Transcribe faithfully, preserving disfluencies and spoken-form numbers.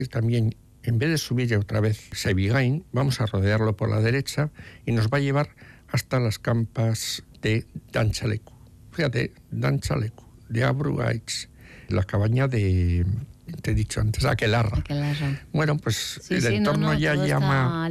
también, en vez de subir otra vez Sevigain, vamos a rodearlo por la derecha y nos va a llevar hasta las campas de Danchalecu. Fíjate, Danchalecu, de Abrugaich, la cabaña de, te he dicho antes, Aquelarra. Aquelarra. Bueno, pues Sí, el sí, entorno no, no, ya todo llama... está